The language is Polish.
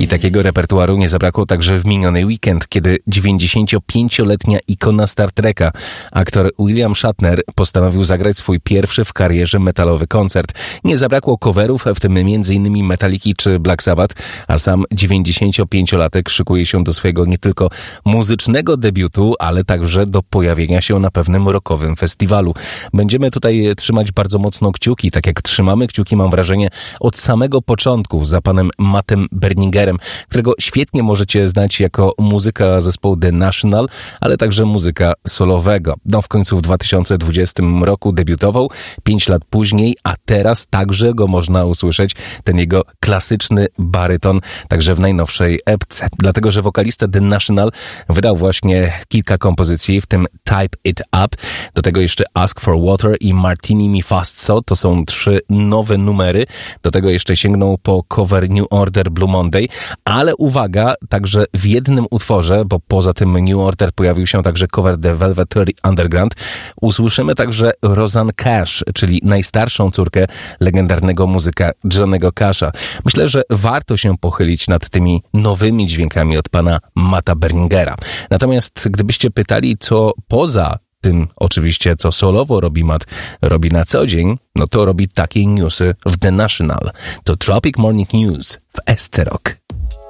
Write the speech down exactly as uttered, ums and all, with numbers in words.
I takiego repertuaru nie zabrakło także w miniony weekend, kiedy dziewięćdziesięciopięcioletnia ikona Star Treka, aktor William Shatner, postanowił zagrać swój pierwszy w karierze metalowy koncert. Nie zabrakło coverów, w tym między innymi Metaliki czy Black Sabbath, a sam dziewięćdziesięciopięciolatek szykuje się do swojego nie tylko muzycznego debiutu, ale także do pojawienia się na pewnym rockowym festiwalu. Będziemy tutaj trzymać bardzo mocno kciuki, tak jak trzymamy kciuki, mam wrażenie, od samego początku za panem Mattem Berningerem, którego świetnie możecie znać jako muzyka zespołu The National, ale także muzyka solowego. No w końcu w dwa tysiące dwudziestym roku debiutował, pięć lat później, a teraz także go można usłyszeć, ten jego klasyczny baryton, także w najnowszej epce. Dlatego, że wokalista The National wydał właśnie kilka kompozycji, w tym Type It Up, do tego jeszcze Ask for Water i Martini Mi Fast So, to są trzy nowe numery, do tego jeszcze sięgnął po cover New Order Blue Monday, ale uwaga, także w jednym utworze, bo poza tym New Order pojawił się także cover The Velvet Underground, usłyszymy także Rosanne Cash, czyli najstarszą córkę legendarnego muzyka Johnny'ego Casha. Myślę, że warto się pochylić nad tymi nowymi dźwiękami od pana Matta Berningera. Natomiast gdybyście pytali, co poza tym oczywiście, co solowo robi Matt, robi na co dzień, no to robi takie newsy w The National. To Tropic Morning News w S C Rock.